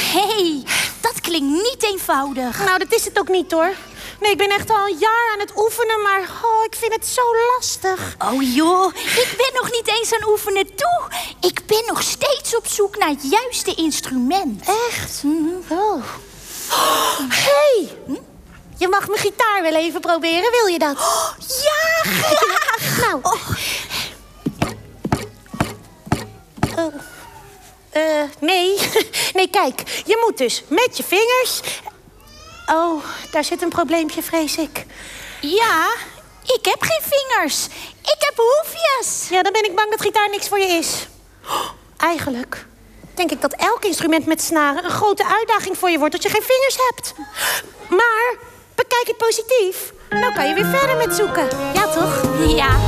Hé, dat klinkt niet eenvoudig. Nou, dat is het ook niet, hoor. Nee, ik ben echt al een jaar aan het oefenen, maar ik vind het zo lastig. Oh joh, ik ben nog niet eens aan oefenen toe. Ik ben nog steeds op zoek naar het juiste instrument. Echt? Oh. Hey, je mag mijn gitaar wel even proberen, wil je dat? Ja, graag. Nou. Nee. Nee, kijk. Je moet dus met je vingers... Oh, daar zit een probleempje, vrees ik. Ja, ik heb geen vingers. Ik heb hoefjes. Ja, dan ben ik bang dat gitaar niks voor je is. Eigenlijk denk ik dat elk instrument met snaren een grote uitdaging voor je wordt als je geen vingers hebt. Maar bekijk het positief. Nou kan je weer verder met zoeken. Ja, toch? Ja.